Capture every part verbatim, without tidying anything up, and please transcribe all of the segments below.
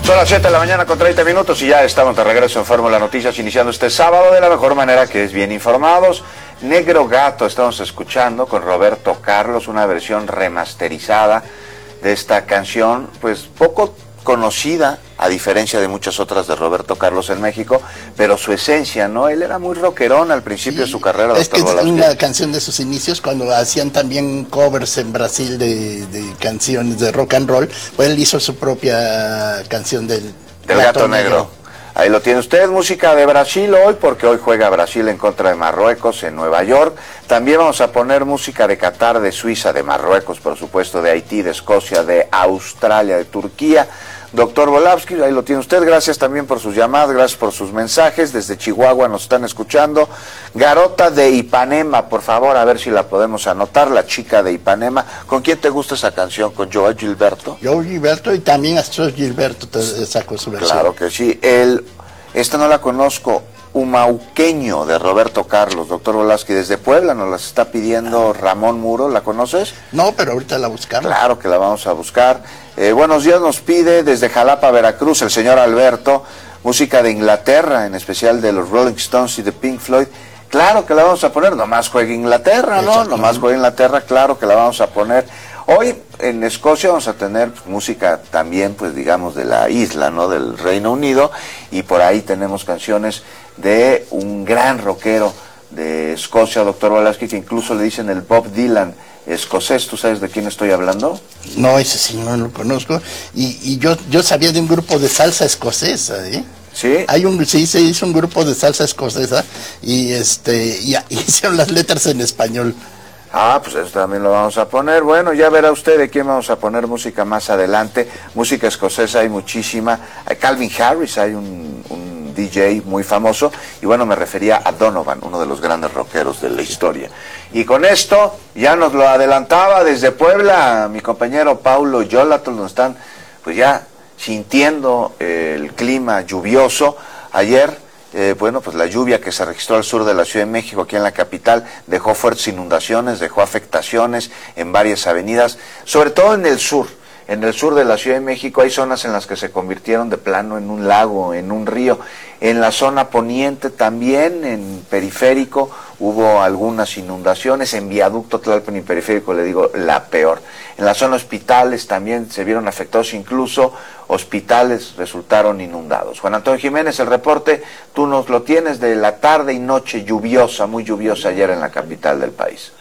Son las siete de la mañana con treinta minutos y ya estamos de regreso en Fórmula Noticias, iniciando este sábado de la mejor manera, que es bien informados. Negro Gato estamos escuchando con Roberto Carlos, una versión remasterizada de esta canción, pues poco conocida, a diferencia de muchas otras de Roberto Carlos en México, pero su esencia, ¿no? Él era muy rockerón al principio sí, de su carrera. Es que es una canción de sus inicios, cuando hacían también covers en Brasil de, de canciones de rock and roll, pues él hizo su propia canción del, del Gato, Gato Negro. Negro. Ahí lo tiene usted, música de Brasil hoy, porque hoy juega Brasil en contra de Marruecos en Nueva York. También vamos a poner música de Qatar, de Suiza, de Marruecos, por supuesto, de Haití, de Escocia, de Australia, de Turquía. Doctor Volavsky, ahí lo tiene usted, gracias también por sus llamadas, gracias por sus mensajes, desde Chihuahua nos están escuchando. Garota de Ipanema, por favor, a ver si la podemos anotar, La Chica de Ipanema. ¿Con quién te gusta esa canción? ¿Con Joao Gilberto? Joao Gilberto, y también Astro Gilberto te sacó su versión. Claro que sí, el, esta no la conozco, Humauqueño, de Roberto Carlos. Doctor Volavsky, desde Puebla nos las está pidiendo Ramón Muro, ¿la conoces? No, pero ahorita la buscamos. Claro que la vamos a buscar. Eh, buenos días nos pide desde Jalapa, Veracruz, el señor Alberto, música de Inglaterra, en especial de los Rolling Stones y de Pink Floyd. Claro que la vamos a poner, nomás juega Inglaterra, ¿no? Nomás juega Inglaterra, claro que la vamos a poner. Hoy en Escocia vamos a tener pues, música también, pues digamos, de la isla, ¿no? Del Reino Unido, y por ahí tenemos canciones de un gran rockero de Escocia, doctor Volavsky, que incluso le dicen el Bob Dylan escocés. ¿Tú sabes de quién estoy hablando? No, ese sí no lo conozco. Y, y yo yo sabía de un grupo de salsa escocesa, ¿eh? Sí. Hay un, sí, se hizo un grupo de salsa escocesa y este y, y hicieron las letras en español. Ah, pues eso también lo vamos a poner. Bueno, ya verá usted de quién vamos a poner música más adelante. Música escocesa hay muchísima. Hay Calvin Harris, hay un, un D J muy famoso. Y bueno, me refería a Donovan, uno de los grandes rockeros de la historia. Y con esto, ya nos lo adelantaba desde Puebla mi compañero Paulo Yolatl, nos están pues ya sintiendo eh, el clima lluvioso. Ayer... Eh, bueno, pues la lluvia que se registró al sur de la Ciudad de México, aquí en la capital, dejó fuertes inundaciones, dejó afectaciones en varias avenidas, sobre todo en el sur. En el sur de la Ciudad de México hay zonas en las que se convirtieron de plano en un lago, en un río. En la zona poniente también, en Periférico, hubo algunas inundaciones. En Viaducto Tlalpan y Periférico, le digo, la peor. En la zona hospitales también se vieron afectados, incluso hospitales resultaron inundados. Juan Antonio Jiménez, el reporte, tú nos lo tienes de la tarde y noche lluviosa, muy lluviosa ayer en la capital del país.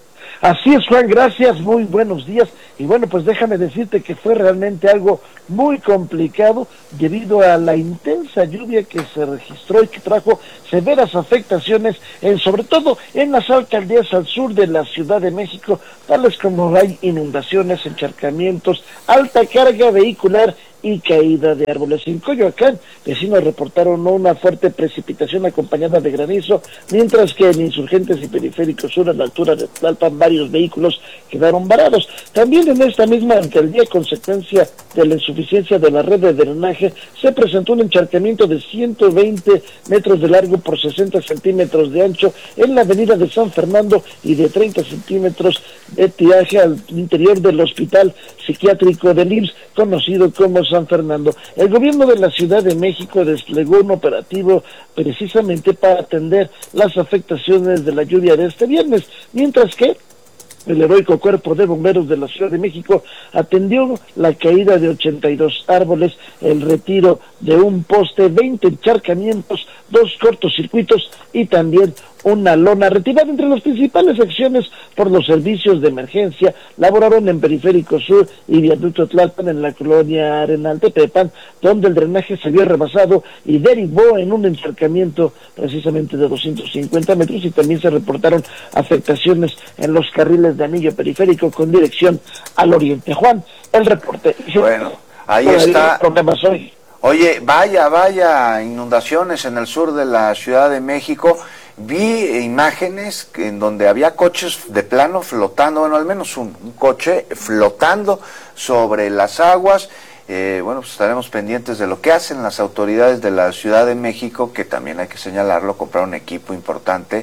Así es, Juan, gracias, muy buenos días. Y bueno, pues déjame decirte que fue realmente algo muy complicado debido a la intensa lluvia que se registró y que trajo severas afectaciones, en, sobre todo en las alcaldías al sur de la Ciudad de México, tales como hay inundaciones, encharcamientos, alta carga vehicular y caída de árboles. En Coyoacán, vecinos reportaron una fuerte precipitación acompañada de granizo, mientras que en Insurgentes y Periférico Sur, a la altura de Tlalpan, varios vehículos quedaron varados. También en esta misma alcaldía, consecuencia de la insuficiencia de la red de drenaje, se presentó un encharcamiento de ciento veinte metros de largo por sesenta centímetros de ancho en la avenida de San Fernando y de treinta centímetros de tiraje al interior del hospital psiquiátrico del I M S S, conocido como San Fernando. El gobierno de la Ciudad de México desplegó un operativo precisamente para atender las afectaciones de la lluvia de este viernes, mientras que el heroico Cuerpo de Bomberos de la Ciudad de México atendió la caída de ochenta y dos árboles, el retiro de un poste, veinte encharcamientos, dos cortocircuitos y también una lona retirada. Entre las principales acciones por los servicios de emergencia laboraron en Periférico Sur y Viaducto Tlalpan, en la colonia Arenal de Tepan, donde el drenaje se vio rebasado y derivó en un encharcamiento precisamente de doscientos cincuenta metros, y también se reportaron afectaciones en los carriles de anillo periférico con dirección al oriente. Juan, el reporte. Bueno, ahí está. Problemas hoy. Oye, vaya, vaya, inundaciones en el sur de la Ciudad de México. Vi imágenes en donde había coches de plano flotando, bueno, al menos un, un coche flotando sobre las aguas. Eh, bueno, pues estaremos pendientes de lo que hacen las autoridades de la Ciudad de México, que también hay que señalarlo, compraron equipo importante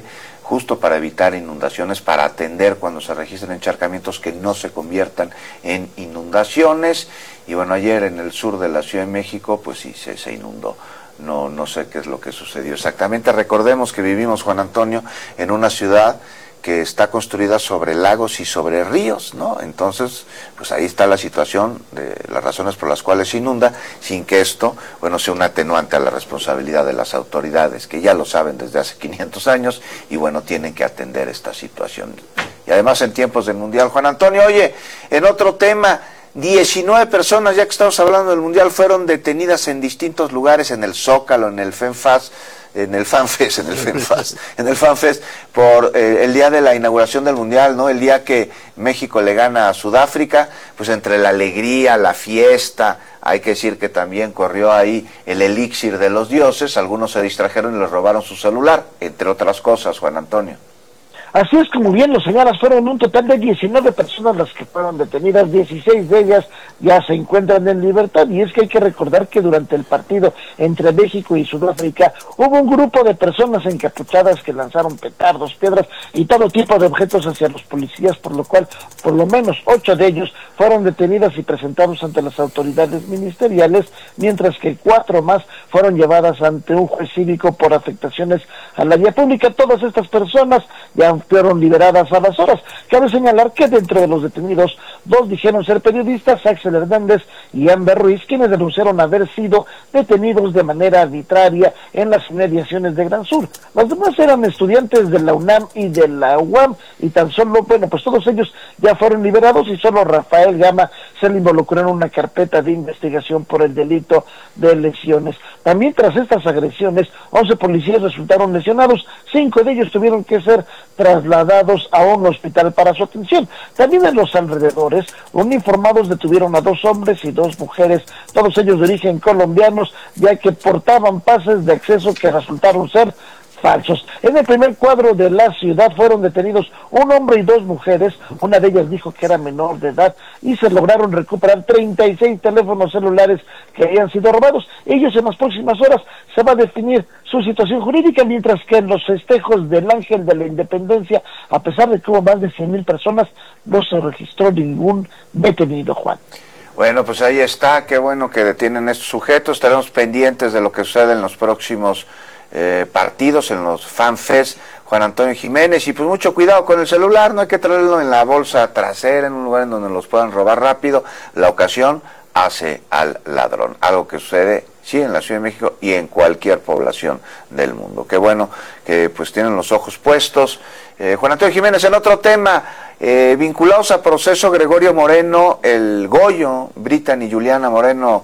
justo para evitar inundaciones, para atender cuando se registren encharcamientos que no se conviertan en inundaciones. Y bueno, ayer en el sur de la Ciudad de México, pues sí, se, se inundó. No, no sé qué es lo que sucedió exactamente. Recordemos que vivimos, Juan Antonio, en una ciudad que está construida sobre lagos y sobre ríos, ¿no? Entonces, pues ahí está la situación de las razones por las cuales se inunda, sin que esto, bueno, sea un atenuante a la responsabilidad de las autoridades, que ya lo saben desde hace quinientos años, y bueno, tienen que atender esta situación. Y además en tiempos del Mundial, Juan Antonio, oye, en otro tema, diecinueve personas, ya que estamos hablando del Mundial, fueron detenidas en distintos lugares, en el Zócalo, en el FENFAS, en el FanFest, en el FENFAS, en el FanFest, por eh, el día de la inauguración del Mundial, ¿no? El día que México le gana a Sudáfrica, pues entre la alegría, la fiesta, hay que decir que también corrió ahí el elixir de los dioses, algunos se distrajeron y les robaron su celular, entre otras cosas, Juan Antonio. Así es, como bien lo señalas, fueron un total de diecinueve personas las que fueron detenidas, dieciséis de ellas ya se encuentran en libertad, y es que hay que recordar que durante el partido entre México y Sudáfrica hubo un grupo de personas encapuchadas que lanzaron petardos, piedras y todo tipo de objetos hacia los policías, por lo cual por lo menos ocho de ellos fueron detenidas y presentados ante las autoridades ministeriales, mientras que cuatro más fueron llevadas ante un juez cívico por afectaciones a la vía pública. Todas estas personas ya fueron liberadas a las horas. Cabe señalar que dentro de los detenidos, dos dijeron ser periodistas, Axel Hernández y Amber Ruiz, quienes denunciaron haber sido detenidos de manera arbitraria en las inmediaciones de Gran Sur. Los demás eran estudiantes de la UNAM y de la U A M, y tan solo, bueno, pues todos ellos ya fueron liberados, y solo Rafael Gama se le involucró en una carpeta de investigación por el delito de lesiones. También tras estas agresiones, once policías resultaron lesionados, cinco de ellos tuvieron que ser trasladados a un hospital para su atención. También en los alrededores, uniformados detuvieron a dos hombres y dos mujeres, todos ellos de origen colombianos, ya que portaban pases de acceso que resultaron ser falsos. En el primer cuadro de la ciudad fueron detenidos un hombre y dos mujeres, una de ellas dijo que era menor de edad, y se lograron recuperar treinta y seis teléfonos celulares que habían sido robados. Ellos en las próximas horas se va a definir su situación jurídica, mientras que en los festejos del Ángel de la Independencia, a pesar de que hubo más de cien mil personas, no se registró ningún detenido, Juan. Bueno, pues ahí está, qué bueno que detienen estos sujetos, estaremos pendientes de lo que sucede en los próximos Eh, partidos, en los FanFest, Juan Antonio Jiménez, y pues mucho cuidado con el celular, no hay que traerlo en la bolsa trasera, en un lugar en donde los puedan robar rápido. La ocasión hace al ladrón, algo que sucede sí en la Ciudad de México y en cualquier población del mundo. Qué bueno que pues tienen los ojos puestos. eh, Juan Antonio Jiménez, en otro tema, eh, vinculados a proceso Gregorio Moreno, el Goyo, Brittany y Juliana Moreno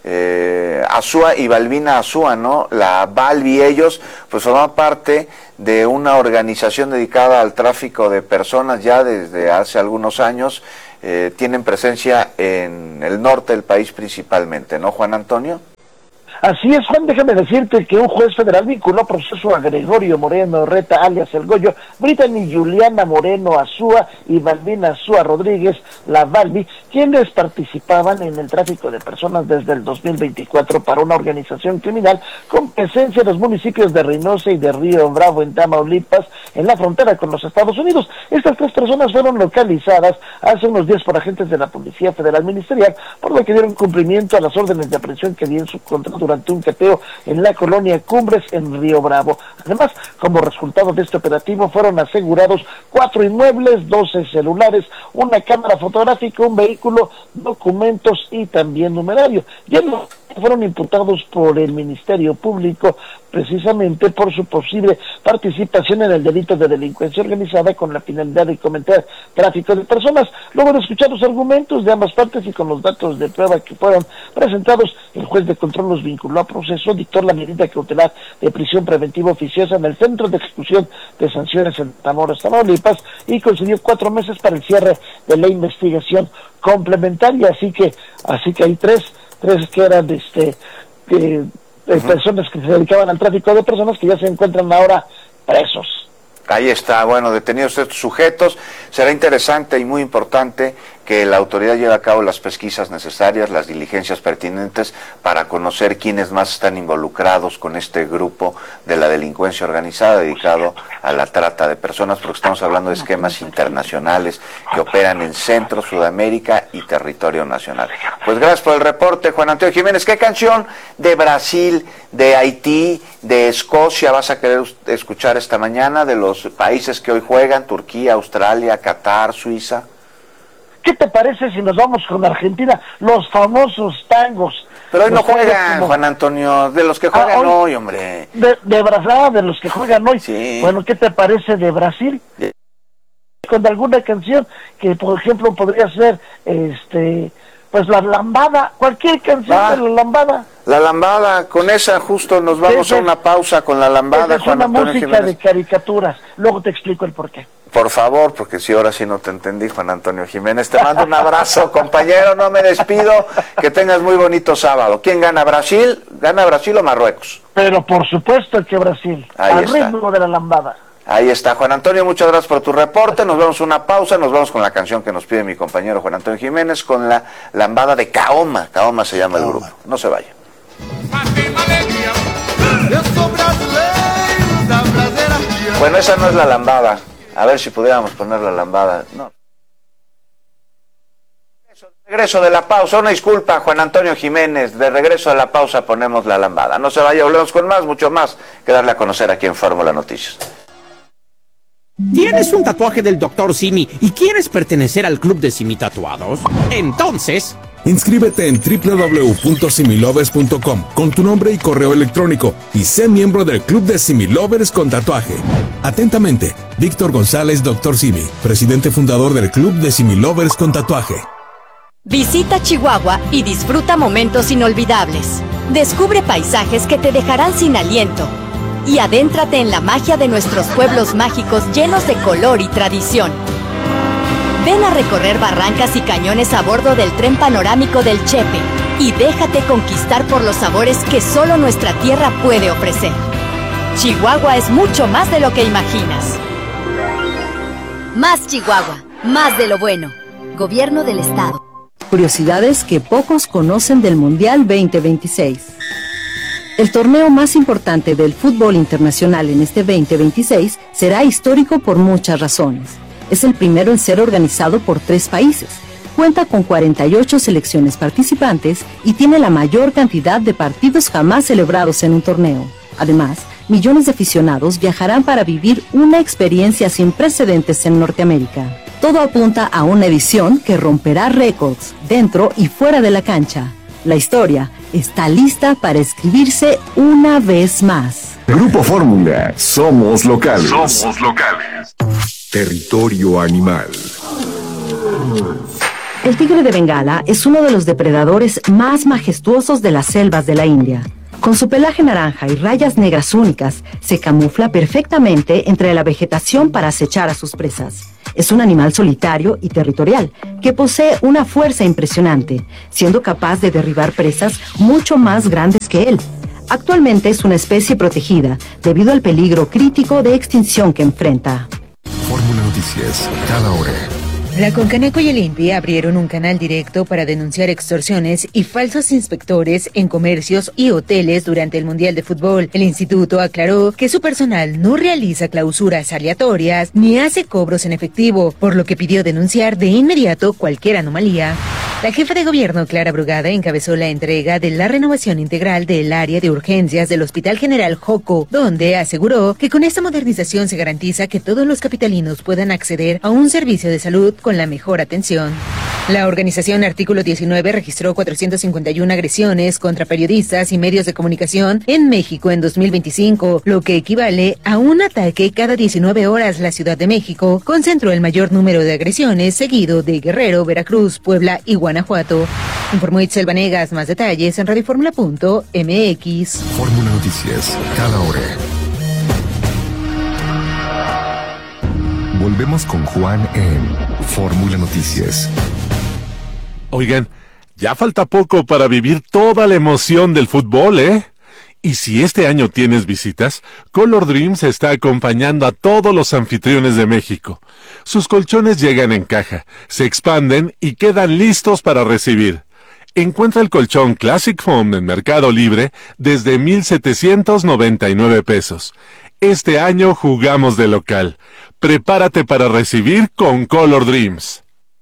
Eh, Azúa y Balbina Azúa, ¿no? La Balbi, ellos pues forman parte de una organización dedicada al tráfico de personas ya desde hace algunos años, eh, tienen presencia en el norte del país principalmente, ¿no, Juan Antonio? Así es, Juan, déjame decirte que un juez federal vinculó a proceso a Gregorio Moreno Reta, alias El Goyo, Brittany Juliana Moreno Azúa y Balbina Azúa Rodríguez, la Balbi, quienes participaban en el tráfico de personas desde el dos mil veinticuatro para una organización criminal con presencia en los municipios de Reynosa y de Río Bravo, en Tamaulipas, en la frontera con los Estados Unidos. Estas tres personas fueron localizadas hace unos días por agentes de la Policía Federal Ministerial, por lo que dieron cumplimiento a las órdenes de aprehensión que dio en su contra durante un cateo en la colonia Cumbres, en Río Bravo. Además, como resultado de este operativo, fueron asegurados cuatro inmuebles, doce celulares, una cámara fotográfica, un vehículo, documentos y también numerario. Ya no fueron imputados por el Ministerio Público precisamente por su posible participación en el delito de delincuencia organizada con la finalidad de cometer tráfico de personas. Luego de escuchar los argumentos de ambas partes y con los datos de prueba que fueron presentados, el juez de control los vinculó a proceso, dictó la medida cautelar de prisión preventiva oficiosa en el Centro de Ejecución de Sanciones en Matamoros, Tamaulipas, y concedió cuatro meses para el cierre de la investigación complementaria. Así que, así que hay tres, tres que eran este eh, eh, personas que se dedicaban al tráfico de personas que ya se encuentran ahora presos. Ahí está, bueno, detenidos estos sujetos. Será interesante y muy importante que la autoridad lleve a cabo las pesquisas necesarias, las diligencias pertinentes para conocer quiénes más están involucrados con este grupo de la delincuencia organizada dedicado a la trata de personas, porque estamos hablando de esquemas internacionales que operan en Centro, Sudamérica y territorio nacional. Pues gracias por el reporte, Juan Antonio Jiménez. ¿Qué canción de Brasil, de Haití, de Escocia vas a querer escuchar esta mañana, de los países que hoy juegan, Turquía, Australia, Qatar, Suiza? ¿Qué te parece si nos vamos con Argentina? Los famosos tangos. Pero hoy no Los tangos juegan, como... Juan Antonio, de los que juegan Ah, hoy- hoy, hombre. De, de Brasil, de los que juegan hoy. Sí. Bueno, ¿qué te parece de Brasil? Sí. Con alguna canción que, por ejemplo, podría ser, este, pues la lambada, cualquier canción Ah. de la lambada. La lambada, con esa justo nos vamos Esa a es- una pausa con la lambada, Esa es Juan una Antonio música Jiménez. de caricaturas. Luego te explico el porqué. Por favor, porque si ahora sí no te entendí, Juan Antonio Jiménez. Te mando un abrazo, compañero, no me despido. Que tengas muy bonito sábado. ¿Quién gana, Brasil? ¿Gana Brasil o Marruecos? Pero por supuesto que Brasil, Ahí al está. ritmo de la lambada. Ahí está, Juan Antonio, muchas gracias por tu reporte. Nos vemos una pausa, nos vamos con la canción que nos pide mi compañero Juan Antonio Jiménez, con la lambada de Kaoma. Kaoma se llama el Kaoma. grupo. No se vaya. Bueno, esa no es la lambada. A ver si pudiéramos poner la lambada. No. Regreso de la pausa, una disculpa, Juan Antonio Jiménez. De regreso de la pausa ponemos la lambada. No se vaya, volvemos con más, mucho más que darle a conocer aquí en Fórmula Noticias. ¿Tienes un tatuaje del doctor Simi y quieres pertenecer al club de Simi Tatuados? Entonces, inscríbete en doble u doble u doble u punto similovers punto com con tu nombre y correo electrónico y sé miembro del club de Similovers con tatuaje. Atentamente, Víctor González, doctor Simi, presidente fundador del club de Similovers con tatuaje. Visita Chihuahua y disfruta momentos inolvidables. Descubre paisajes que te dejarán sin aliento. Y adéntrate en la magia de nuestros pueblos mágicos llenos de color y tradición. Ven a recorrer barrancas y cañones a bordo del tren panorámico del Chepe y déjate conquistar por los sabores que solo nuestra tierra puede ofrecer. Chihuahua es mucho más de lo que imaginas. Más Chihuahua, más de lo bueno. Gobierno del Estado. Curiosidades que pocos conocen del Mundial veinte veintiséis. El torneo más importante del fútbol internacional en este veinte veintiséis será histórico por muchas razones. Es el primero en ser organizado por tres países, cuenta con cuarenta y ocho selecciones participantes y tiene la mayor cantidad de partidos jamás celebrados en un torneo. Además, millones de aficionados viajarán para vivir una experiencia sin precedentes en Norteamérica. Todo apunta a una edición que romperá récords dentro y fuera de la cancha. La historia está lista para escribirse una vez más. Grupo Fórmula, somos locales. Somos locales. Territorio animal. El tigre de Bengala es uno de los depredadores más majestuosos de las selvas de la India. Con su pelaje naranja y rayas negras únicas, se camufla perfectamente entre la vegetación para acechar a sus presas. Es un animal solitario y territorial, que posee una fuerza impresionante, siendo capaz de derribar presas mucho más grandes que él. Actualmente es una especie protegida, debido al peligro crítico de extinción que enfrenta. Fórmula Noticias, cada hora. La Concanaco y el INPI abrieron un canal directo para denunciar extorsiones y falsos inspectores en comercios y hoteles durante el Mundial de Fútbol. El instituto aclaró que su personal no realiza clausuras aleatorias ni hace cobros en efectivo, por lo que pidió denunciar de inmediato cualquier anomalía. La jefa de gobierno, Clara Brugada, encabezó la entrega de la renovación integral del área de urgencias del Hospital General Joco, donde aseguró que con esta modernización se garantiza que todos los capitalinos puedan acceder a un servicio de salud con la mejor atención. La organización Artículo diecinueve registró cuatrocientas cincuenta y una agresiones contra periodistas y medios de comunicación en México en dos mil veinticinco, lo que equivale a un ataque cada diecinueve horas. La Ciudad de México concentró el mayor número de agresiones, seguido de Guerrero, Veracruz, Puebla y Guanajuato. Informó Itzel Vanegas. Más detalles en radioformula punto m x. Fórmula Noticias, cada hora. Volvemos con Juan en Fórmula Noticias. Oigan, ya falta poco para vivir toda la emoción del fútbol, ¿eh? Y si este año tienes visitas, Color Dreams está acompañando a todos los anfitriones de México. Sus colchones llegan en caja, se expanden y quedan listos para recibir. Encuentra el colchón Classic Foam en Mercado Libre desde mil setecientos noventa y nueve pesos. Este año jugamos de local. Prepárate para recibir con Color Dreams.